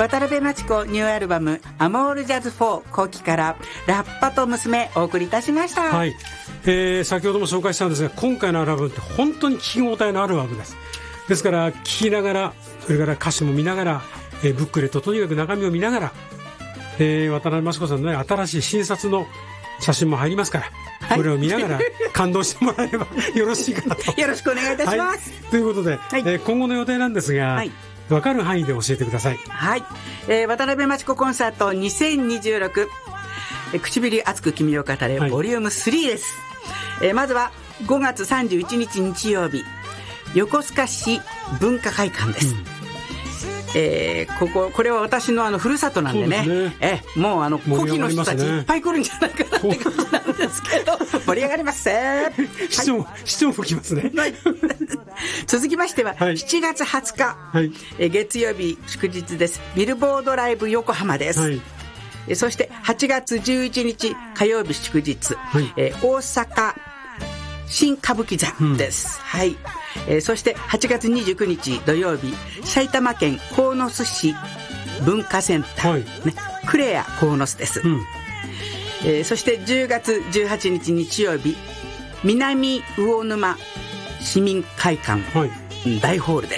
渡辺真知子ニューアルバムアモールジャズ4後期からラッパと娘お送りいたしました。 はい、先ほども紹介したんですが、今回のアルバムって本当に聞き応えのあるアルバムです。ですから聴きながら、それから歌詞も見ながら、ブックレットとにかく中身を見ながら、渡辺真知子さんの、ね、新しい新冊の写真も入りますから、はい、これを見ながら感動してもらえればよろしいかなとよろしくお願いいたします、 はい、ということで、はい、今後の予定なんですが、はい、分かる範囲で教えてください。 はい、渡辺真知子コンサート2026、唇熱く君を語れ、ボリューム3です。まずは5月31日日曜日、横須賀市文化会館です。これは私のふるさとなんでね、もう古希の人たちいっぱい来るんじゃないかなって感じなんですけど、盛り上がりますね。 市長も来ますね。 はい、続きましては、7月20日、はい、月曜日祝日です。ビルボードライブ横浜です。はい、そして8月11日火曜日祝日、はい、大阪新歌舞伎座です。はい、そして8月29日土曜日、埼玉県鴻巣市文化センター、はい、ね、クレア鴻巣です。そして10月18日日曜日、南魚沼市民会館、はい、大ホールです。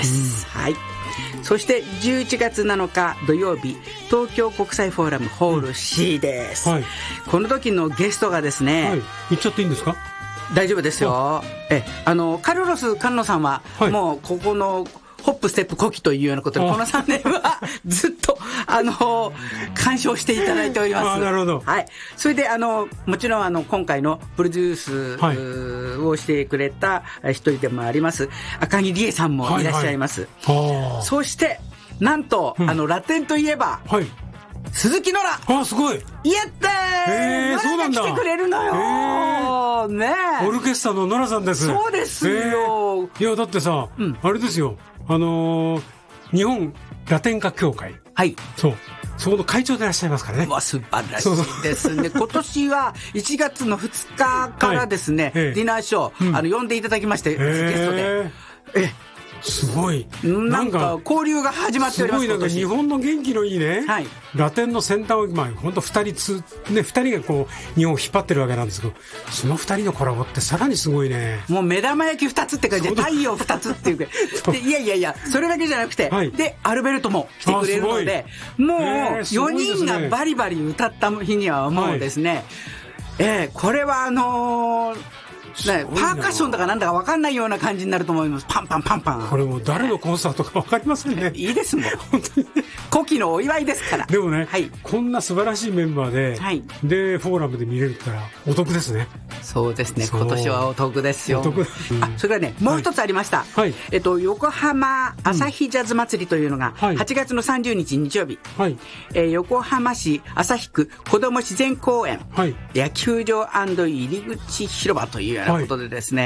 はい、そして11月7日土曜日、東京国際フォーラムホール C です。はい、この時のゲストがですね、 はい、言っちゃっていいんですか？ 大丈夫ですよ。カルロス・カンノさんは、はい、もうここのホップステップ古希というようなことでこの3年はずっと鑑賞していただいております。 なるほど。 はい、それでもちろん今回のプロデュースをしてくれた一人でもあります赤木理恵さんもいらっしゃいます。はいはい、そしてなんと、ラテンといえば、はい、鈴木ノラ。 あ、すごい。 やったー。 そうなんだ。 来てくれるのよ。ねえ。 オルケストラのノラさんです。 そうですよ。 いやだってさ、あれですよ。日本ラテン歌協会。はい。そこの会長でいらっしゃいますからね。 素晴らしいですね。今年は1月の2日からですね、ディナーショー、呼んでいただきまして、ゲストで。 すごい。 なんか交流が始まっております。 すごい、なんか日本の元気のいいね、はい、ラテンの先端を、本当2人がこう日本を引っ張ってるわけなんですけど、その2人のコラボってさらにすごいね。 もう目玉焼き2つって感じで、太陽2つっていうかで、いやそれだけじゃなくて、はい、でアルベルトも来てくれるので、もう4人がバリバリ歌った日にはもうですね、これはパーカッションだかなんだか分かんないような感じになると思います。パンパンパンパン。 これもう誰のコンサートか分かりませんね。 いいですもん。本当に古希のお祝いですから。 でもね、はい、こんな素晴らしいメンバーで、はい、でフォーラムで見れるったらお得ですね。 そうですね。今年はお得ですよ。お得。それからね、もう一つありました。はい、横浜朝日ジャズ祭りというのが8月の30日日曜日、はい、横浜市旭区子ども自然公園、はい、野球場&入り口広場というようなことでですね、